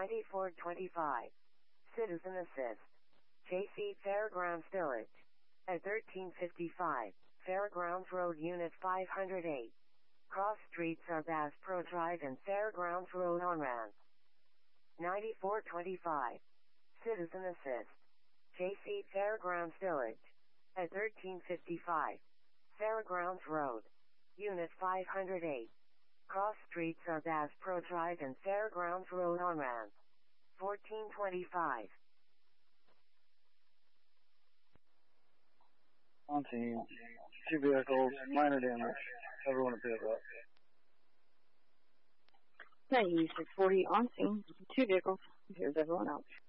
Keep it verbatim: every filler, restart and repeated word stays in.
ninety-four twenty-five. Citizen Assist. J C Fairgrounds Village. At thirteen fifty-five, Fairgrounds Road Unit five hundred eight. Cross streets are Bass Pro Drive and Fairgrounds Road on-ramp. ninety-four twenty-five. Citizen Assist. J C Fairgrounds Village. At thirteen fifty-five, Fairgrounds Road. Unit five hundred eight. Cross streets are Bass Pro Drive and Fairgrounds Road on-ramp. fourteen twenty-five. On scene. Two vehicles, minor damage. Everyone appears up. ninety-six forty on scene. Two vehicles. Here's everyone else.